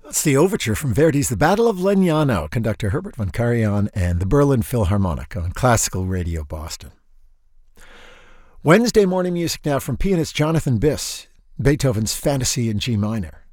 That's the overture from Verdi's The Battle of Legnano, conductor Herbert von Karajan and the Berlin Philharmonic on Classical Radio Boston. Wednesday morning music now from pianist Jonathan Biss, Beethoven's Fantasy in G minor.